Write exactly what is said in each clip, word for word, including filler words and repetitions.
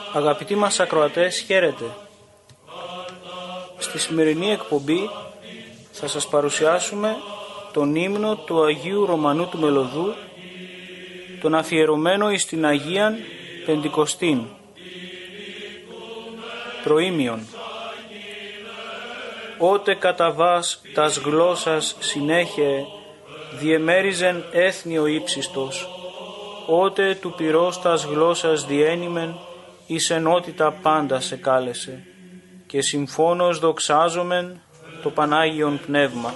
Αγαπητοί μας ακροατές, χαίρετε. Στη σημερινή εκπομπή θα σας παρουσιάσουμε τον ύμνο του Αγίου Ρωμανού του Μελωδού, τον αφιερωμένο εις την Αγίαν Πεντηκοστήν. Προήμιον. Ότε κατά βάς τας γλώσσας συνέχε διεμέριζεν έθνη ο ύψιστος, ότε του πυρός τας γλώσσας διένυμεν εις ενότητα πάντα σε κάλεσε, και συμφώνως δοξάζομεν το Πανάγιον Πνεύμα.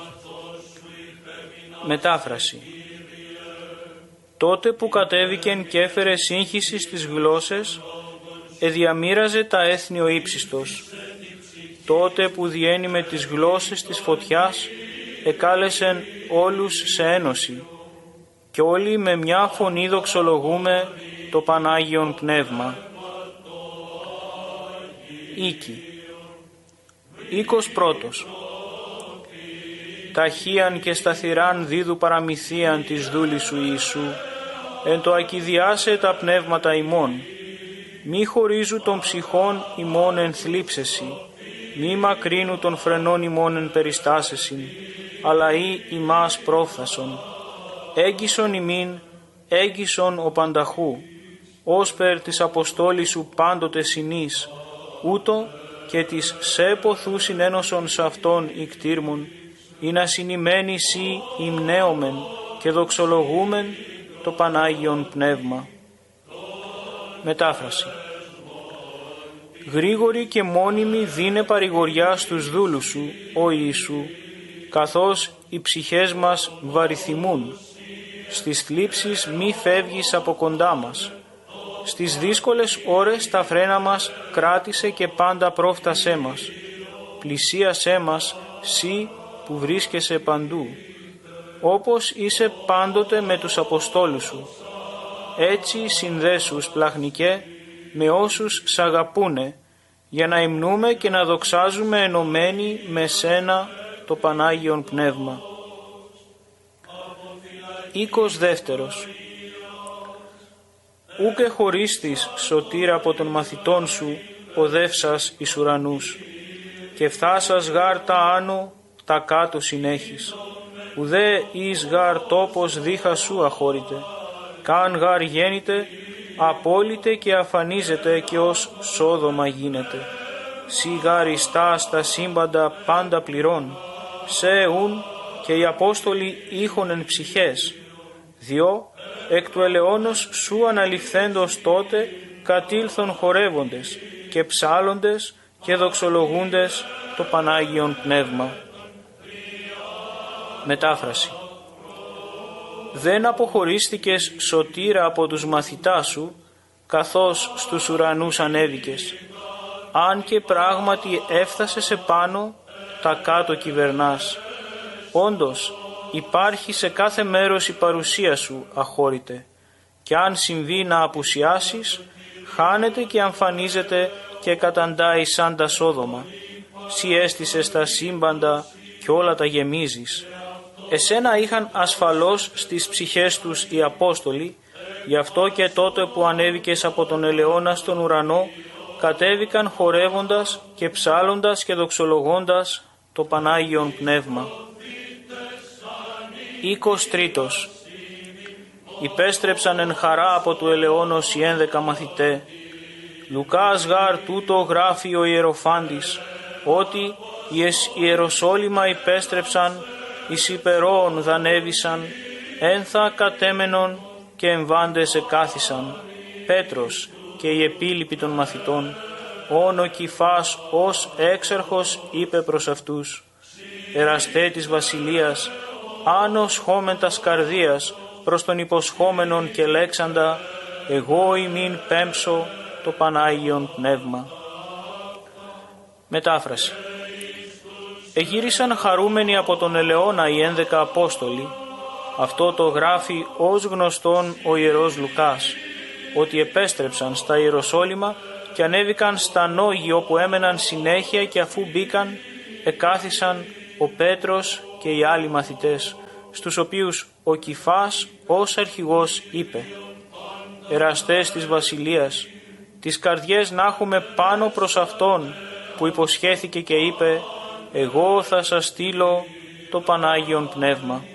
Μετάφραση. Τότε που κατέβηκεν και έφερε σύγχυση στις γλώσσες, εδιαμοίραζε τα έθνη ο ύψιστος. Τότε που διένυμε τις γλώσσες της φωτιάς, εκάλεσεν όλους σε ένωση, και όλοι με μια φωνή δοξολογούμε το Πανάγιον Πνεύμα. Οίκη. Οίκος πρώτος. Ταχύαν και σταθυράν δίδου παραμυθίαν της δούλης σου Ιησού, εν το ακηδιάσε τα πνεύματα ημών. Μη χωρίζου των ψυχών ημών εν θλίψεση, μη μακρύνου των φρενών ημών εν περιστάσεσιν, αλλά ή ημάς πρόφθασον. Έγκυσον ημίν, έγκυσον ο πανταχού, όσπερ της αποστόλης σου πάντοτε συνείς, ούτω και της σε ποθού συνένωσον σ' αυτόν ικτήρμων, ή να συνημένοι σοι υμνέομεν και δοξολογούμεν το Πανάγιον Πνεύμα. Μετάφραση. Γρήγορη και μόνιμη δίνε παρηγοριά στους δούλους σου, ο Ιησού, καθώς οι ψυχές μας βαριθυμούν. Στις θλίψεις μη φεύγεις από κοντά μας. Στις δύσκολες ώρες τα φρένα μας κράτησε και πάντα πρόφτασέ μας. Πλησίασέ μας, σύ που βρίσκεσαι παντού, όπως είσαι πάντοτε με τους Αποστόλους σου. Έτσι συνδέσους πλαχνικέ με όσους σ' αγαπούνε, για να υμνούμε και να δοξάζουμε ενωμένοι με σένα το Πανάγιον Πνεύμα. Οίκος δεύτερος. Ούκε χωρίστης σωτήρα από των μαθητών σου οδεύσας εις ουρανούς, και φθάσας γάρ τα άνω τα κάτω συνέχεις, ουδέ εις γάρ τόπος δίχα σου αχώρητε, καν γάρ γέννητε, απόλυτε και αφανίζεται και ως σόδομα γίνεται. Σι γάρ ιστά στα σύμπαντα πάντα πληρών, σε ουν και οι Απόστολοι ήχον εν ψυχές, διό εκ του ελαιώνος σου αναληφθέντος τότε κατήλθον χορεύοντες και ψάλλοντες και δοξολογούντες το Πανάγιον Πνεύμα. Μετάφραση. Δεν αποχωρίστηκες σωτήρα από τους μαθητάς σου, καθώς στους ουρανούς ανέβηκες, αν και πράγματι έφτασες επάνω, τα κάτω κυβερνάς. Όντως, υπάρχει σε κάθε μέρος η παρουσία σου, αχώρητε, και αν συμβεί να απουσιάσεις, χάνεται και αμφανίζεται και καταντάει σαν τα σόδομα. Σι έστησες τα σύμπαντα και όλα τα γεμίζεις. Εσένα είχαν ασφαλώς στις ψυχές τους οι Απόστολοι, γι' αυτό και τότε που ανέβηκες από τον ελαιώνα στον ουρανό, κατέβηκαν χορεύοντας και ψάλλοντας και δοξολογώντας το Πανάγιον Πνεύμα. Οίκος τρίτος. Υπέστρεψαν εν χαρά από του ελαιώνος οι ένδεκα μαθητέ. Λουκάς γάρ τούτο γράφει ο ιεροφάντης, ότι οι Ιεροσόλυμα υπέστρεψαν, εις υπερόων δανέβησαν, ένθα κατέμενον και εμβάντες εκάθισαν. Πέτρος και οι επίλοιποι των μαθητών, όν ο Κηφάς ως έξαρχος είπε προς αυτούς, εραστέ της βασιλείας, άνος χόμεν τας καρδίας προς τον υποσχόμενον και λέξαντα, εγώ ημίν πέμψω το Πανάγιον Πνεύμα. Μετάφραση. Εγύρισαν χαρούμενοι από τον ελαιώνα οι ένδεκα Απόστολοι. Αυτό το γράφει ως γνωστόν ο Ιερός Λουκάς, ότι επέστρεψαν στα Ιεροσόλυμα και ανέβηκαν στα Νόγι, όπου έμεναν συνέχεια, και αφού μπήκαν εκάθισαν ο Πέτρος και οι άλλοι μαθητές, στους οποίους ο Κηφάς ως αρχηγός είπε, εραστές της βασιλείας, τις καρδιές να έχουμε πάνω προς Αυτόν που υποσχέθηκε και είπε «Εγώ θα σας στείλω το Πανάγιον Πνεύμα».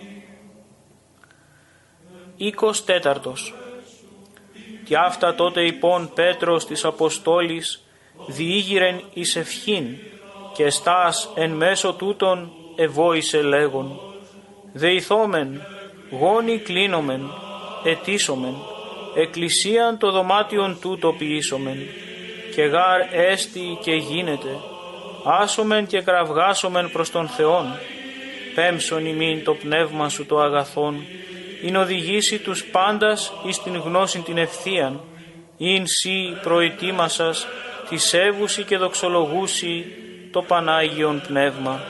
Οίκος τέταρτος. «Κι αυτά τότε υπόν Πέτρος της Αποστόλης διήγηρεν εις ευχήν και στάς εν μέσω τούτων εβόησε λέγον «Δεηθόμεν, γόνοι κλείνομεν, ετήσομεν, εκκλησίαν το δωμάτιον τούτο ποιήσομεν, και γάρ έστι και γίνεται, άσομεν και κραυγάσομεν προς τον Θεόν, πέμψον ημίν το πνεύμα σου το αγαθόν, ειν οδηγήσει τους πάντας εις την γνώση την ευθείαν, ειν σύ προετοίμασας τη σέβουση και δοξολογούση το Πανάγιον Πνεύμα».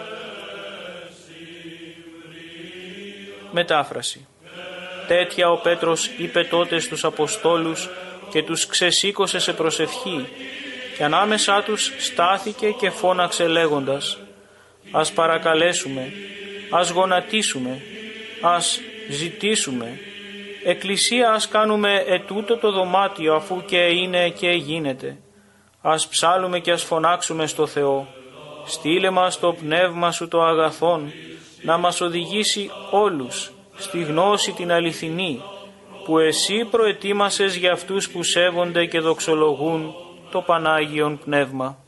Μετάφραση. Τέτοια ο Πέτρος είπε τότε στους Αποστόλους και τους ξεσήκωσε σε προσευχή και ανάμεσά τους στάθηκε και φώναξε λέγοντας «Ας παρακαλέσουμε, ας γονατίσουμε, ας ζητήσουμε, εκκλησία ας κάνουμε ετούτο το δωμάτιο αφού και είναι και γίνεται, ας ψάλουμε και ας φωνάξουμε στο Θεό, στείλε μας το πνεύμα σου το αγαθόν, να μας οδηγήσει όλους στη γνώση την αληθινή που εσύ προετοίμασες για αυτούς που σέβονται και δοξολογούν το Πανάγιον Πνεύμα».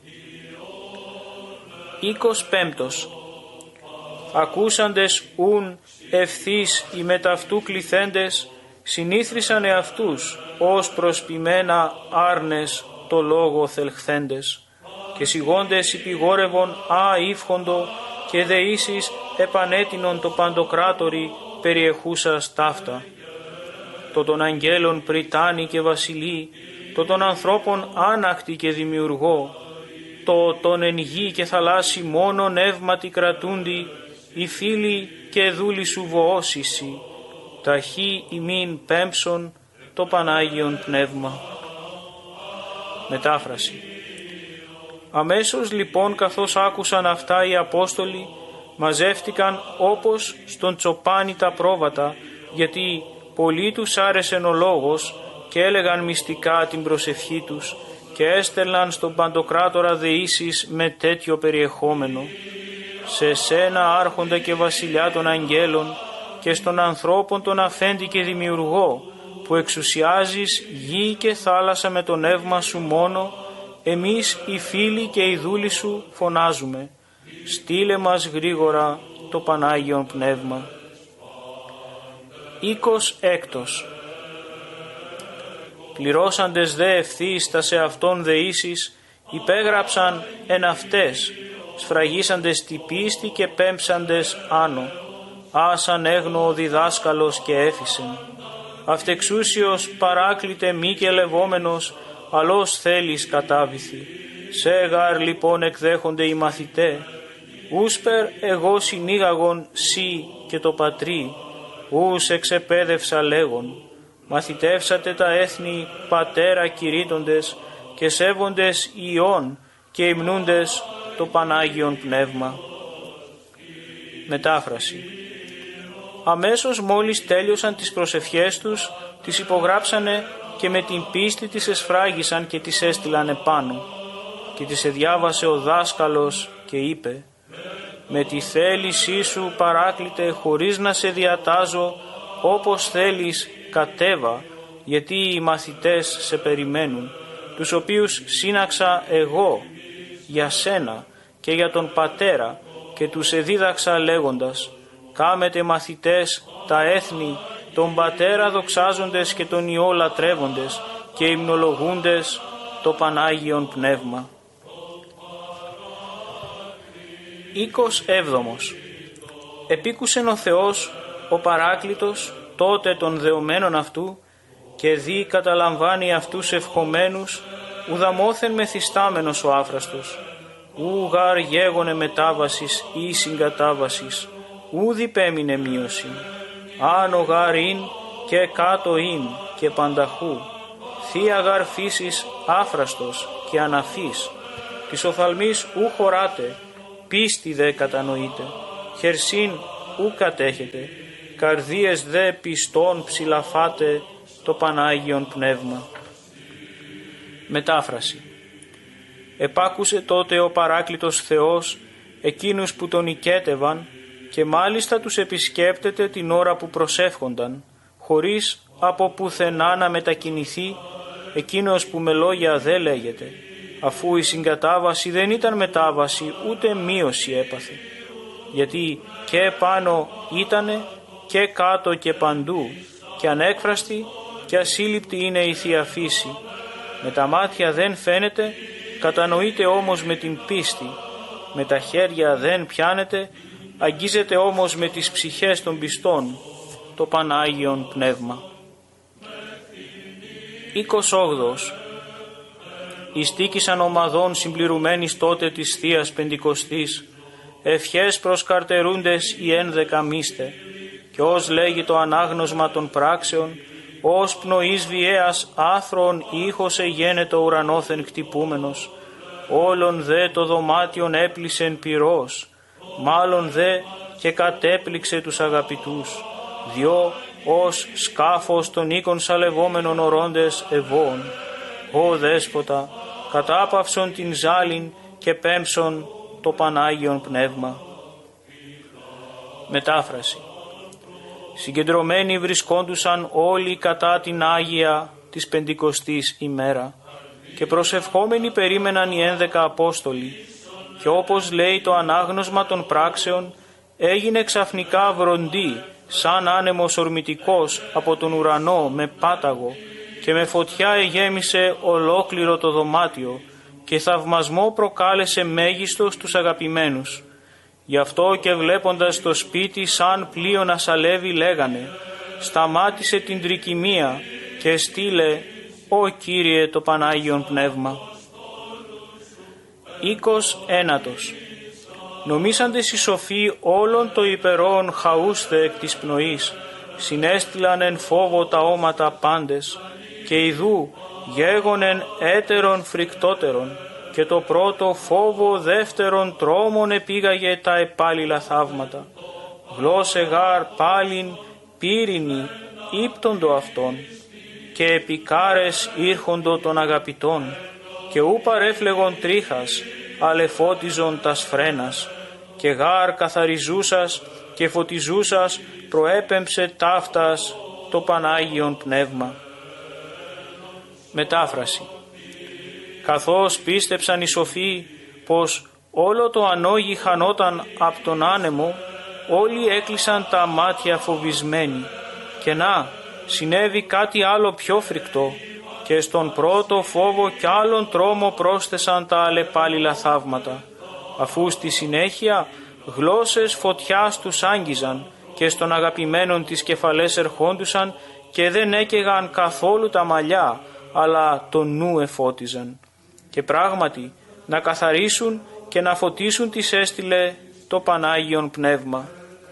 Οίκος πέμπτος. «Ακούσαντες ούν ευθύς οι μεταυτού κληθέντες συνήθρισαν εαυτούς ως προσποιμένα άρνες το λόγο θελχθέντες και σιγόντες υπηγόρευον α ύφχοντο και δεήσεις επανέτεινον το παντοκράτορι περιεχούσας ταύτα. Το των αγγέλων πριτάνη και βασιλεί, το των ανθρώπων άνακτη και δημιουργό, το των εν γη και θαλάσσι μόνο νεύματι κρατούντι, οι φίλοι και δούλοι σου βοώσισι, ταχύ ημίν πέμψον το Πανάγιον Πνεύμα». Μετάφραση. Αμέσως λοιπόν καθώς άκουσαν αυτά οι Απόστολοι μαζεύτηκαν όπως στον τσοπάνι τα πρόβατα, γιατί πολλοί τους άρεσεν ο λόγος και έλεγαν μυστικά την προσευχή τους και έστελναν στον Παντοκράτορα δεήσεις με τέτοιο περιεχόμενο «Σε σένα άρχοντα και βασιλιά των αγγέλων και στον ανθρώπων τον αφέντη και δημιουργό που εξουσιάζεις γη και θάλασσα με το νεύμα σου μόνο, εμείς οι φίλοι και οι δούλοι σου φωνάζουμε, στείλε μας γρήγορα το Πανάγιον Πνεύμα». Οίκος έκτος. «Πληρώσαντες δε ευθύς τα σε αυτόν δεήσεις, υπέγραψαν εν αυτές, σφραγίσαντες τη πίστη και πέμψαντες άνω, άσαν έγνω ο διδάσκαλος και έφυσεν. Αυτεξούσιος παράκλητε μη και λεβόμενος, αλώς θέλεις κατάβηθη. Σε γάρ λοιπόν εκδέχονται οι μαθητέ, ούσπερ εγώ συνήγαγον σύ και το πατρί, ούς εξεπέδευσα λέγον. Μαθητεύσατε τα έθνη πατέρα κηρύττοντες και σέβοντες ιών και υμνούντες το Πανάγιον Πνεύμα». Μετάφραση. Αμέσως μόλις τέλειωσαν τις προσευχές τους, τις υπογράψανε και με την πίστη τις εσφράγισαν και τις έστειλαν επάνω. Και τις εδιάβασε ο δάσκαλος και είπε «Με τη θέλησή σου παράκλητε χωρίς να σε διατάζω, όπως θέλεις κατέβα, γιατί οι μαθητές σε περιμένουν, τους οποίους σύναξα εγώ για σένα και για τον πατέρα και τους εδίδαξα λέγοντας «Κάμετε μαθητές τα έθνη, τον πατέρα δοξάζοντες και τον Υιό λατρεύοντες και υμνολογούντες το Πανάγιον Πνεύμα». Οίκος έβδομος. «Επίκουσεν ο Θεός ο Παράκλητος τότε των δεωμένων αυτού και δι καταλαμβάνει αυτούς ευχομένους, ουδαμόθεν μεθυστάμενος ο άφραστος, ου γάρ γέγονε μετάβασης ή συγκατάβασης, ου διπέμεινε μείωση, άνω γάρ ειν και κάτω ειν και πανταχού, θεία γάρ φύσης άφραστος και αναφής, της οφθαλμής ου χωράτε, πίστη δε κατανοείτε, χερσίν ου κατέχετε, καρδίες δε πιστών ψηλαφάτε το Πανάγιον Πνεύμα». Μετάφραση. Επάκουσε τότε ο Παράκλητος Θεός εκείνους που τον οικέτευαν και μάλιστα τους επισκέπτεται την ώρα που προσεύχονταν, χωρίς από πουθενά να μετακινηθεί, εκείνος που με λόγια δεν λέγεται, αφού η συγκατάβαση δεν ήταν μετάβαση ούτε μείωση έπαθε, γιατί και επάνω ήτανε και κάτω και παντού, και ανέκφραστη και ασύλληπτη είναι η Θεία Φύση. Με τα μάτια δεν φαίνεται, κατανοείται όμως με την πίστη, με τα χέρια δεν πιάνεται, αγγίζεται όμως με τις ψυχές των πιστών, το Πανάγιον Πνεύμα. Οίκος όγδοος. Ιστίκησαν ομαδών συμπληρωμένης τότε της Θείας Πεντηκοστής, ευχές προς καρτερούντες οι ένδεκα μίστε, και ως λέγει το ανάγνωσμα των πράξεων, ως πνοής βιαίας άθροον ήχος εγένετο ουρανόθεν κτυπούμενος, όλον δε το δωμάτιον έπλησεν πυρός, μάλλον δε και κατέπληξε τους αγαπητούς, διό ως σκάφος των οίκων σαλευόμενων ορώντες ευώων. Ω Δέσποτα, κατάπαυσον την ζάλιν και πέμψον το Πανάγιον Πνεύμα. Μετάφραση. Συγκεντρωμένοι βρισκόντουσαν όλοι κατά την Άγια της Πεντηκοστής ημέρα και προσευχόμενοι περίμεναν οι ένδεκα Απόστολοι, και όπως λέει το ανάγνωσμα των πράξεων, έγινε ξαφνικά βροντί σαν άνεμος ορμητικός από τον ουρανό με πάταγο, και με φωτιά εγέμισε ολόκληρο το δωμάτιο και θαυμασμό προκάλεσε μέγιστο στους αγαπημένους. Γι' αυτό και βλέποντας το σπίτι σαν πλοίο να σαλεύει λέγανε, σταμάτησε την τρικυμία και στείλε, «Ω Κύριε το Πανάγιον Πνεύμα». Οίκος ένατος. Νομίσαντες οι σοφοί όλων το υπερών χαούστε εκ της πνοής, συνέστηλαν εν φόβο τα όματα πάντες, και ιδού γέγονεν έτερον φρικτότερον, και το πρώτο φόβο δεύτερον τρόμον επήγαγε τα επάλληλα θαύματα. Γλώσσε γάρ πάλιν πύρινη ύπτοντο αυτόν, και επικάρες ήρχοντο των αγαπητών, και ου παρέφλεγον τρίχας, αλεφώτιζον τας φρένας, και γάρ καθαριζούσας και φωτιζούσας προέπεμψε ταύτας το Πανάγιον Πνεύμα. Μετάφραση. Καθώς πίστεψαν οι σοφοί πως όλο το ανόγι χανόταν από τον άνεμο, όλοι έκλεισαν τα μάτια φοβισμένοι, και να, συνέβη κάτι άλλο πιο φρικτό, και στον πρώτο φόβο κι άλλον τρόμο πρόσθεσαν τα αλλεπάλληλα θαύματα, αφού στη συνέχεια γλώσσες φωτιάς τους άγγιζαν και στον αγαπημένον τις κεφαλές ερχόντουσαν και δεν έκαιγαν καθόλου τα μαλλιά, αλλά το νου εφώτιζαν. Και πράγματι να καθαρίσουν και να φωτίσουν τις έστειλε το Πανάγιον Πνεύμα.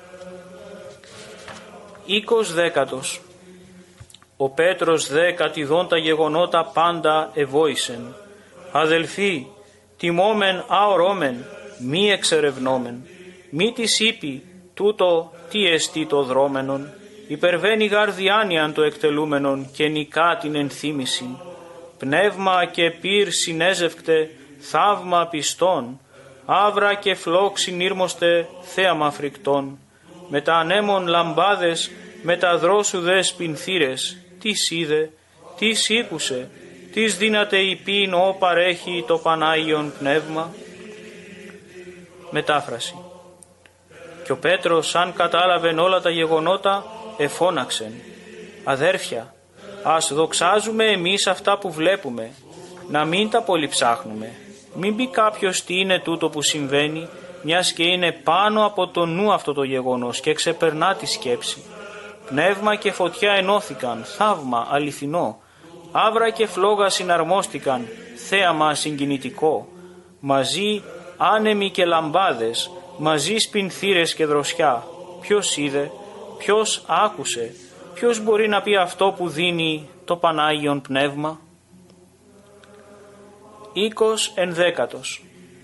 Οίκος δέκατος. Ο Πέτρος δε κατηδών τα γεγονότα πάντα εβόησεν. Αδελφοί, τιμόμεν αορώμεν, μη εξερευνόμεν, μη της είπει τούτο τι εστί το δρόμενον, υπερβαίνει γαρδιάνιαν το εκτελούμενον και νικά την ενθύμησιν. Πνεύμα και πυρ συνέζευκτε, θαύμα πιστών, άβρα και φλόξ συνήρμοστε θέαμα φρικτών. Με τα ανέμων λαμπάδες, με τα δρόσουδες πινθύρες, τι είδε, τι σήκουσε, τις δύναται υπήν ο παρέχει το Πανάγιον Πνεύμα. Μετάφραση. Και ο Πέτρος, σαν κατάλαβεν όλα τα γεγονότα, εφώναξεν, «Αδέρφια, ας δοξάζουμε εμείς αυτά που βλέπουμε, να μην τα πολύ ψάχνουμε. Μην πει κάποιος τι είναι τούτο που συμβαίνει, μιας και είναι πάνω από το νου αυτό το γεγονός και ξεπερνά τη σκέψη. Πνεύμα και φωτιά ενώθηκαν, θαύμα αληθινό. Άβρα και φλόγα συναρμόστηκαν, θέαμα συγκινητικό. Μαζί άνεμοι και λαμπάδες, μαζί σπινθύρες και δροσιά. Ποιος είδε, ποιος άκουσε, ποιος μπορεί να πει αυτό που δίνει το Πανάγιον Πνεύμα. Οίκος ενδέκατος.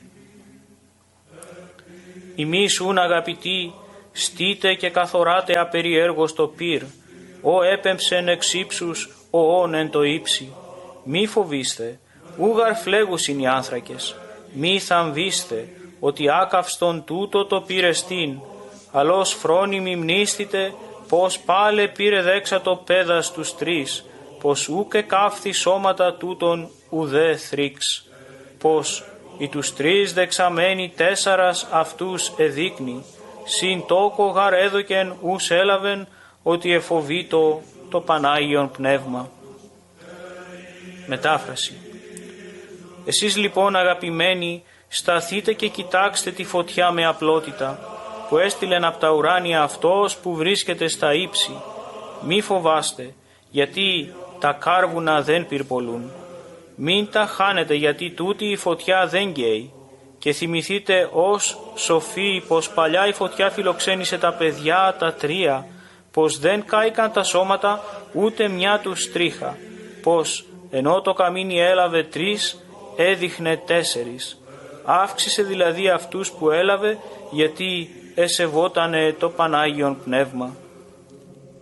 Ημείς ούν αγαπητοί, στείτε και καθοράτε απεριέργως το πυρ, ο έπεμψεν εξ ύψους, ο όν εν το ύψη. Μη φοβήστε, ούγαρ φλέγουσιν οι άνθρακες, μη θαμβήστε, ότι άκαυστον τούτο το πήρεστην, αλλός φρόνιμη μνήστητε, πως πάλε πήρε δέξατο πέδας τους τρεις, πως ούκε καύθη σώματα τούτων ουδέ θρύξ, πως οι τους τρεις δεξαμένοι τέσσαρας αυτούς εδείκνει, συν τόκο γαρ έδωκεν ους έλαβεν, ότι εφοβήτω το Πανάγιον Πνεύμα. Μετάφραση. Εσείς λοιπόν αγαπημένοι, σταθείτε και κοιτάξτε τη φωτιά με απλότητα, που έστειλεν από τα ουράνια αυτός που βρίσκεται στα ύψη. Μη φοβάστε, γιατί τα κάρβουνα δεν πυρπολούν. Μην τα χάνετε, γιατί τούτη η φωτιά δεν καίει. Και θυμηθείτε ως σοφοί πως παλιά η φωτιά φιλοξένησε τα παιδιά τα τρία, πως δεν κάηκαν τα σώματα ούτε μια τους τρίχα, πως ενώ το καμίνι έλαβε τρεις, έδειχνε τέσσερις. Αύξησε δηλαδή αυτούς που έλαβε, γιατί εσεβότανε το Πανάγιον Πνεύμα.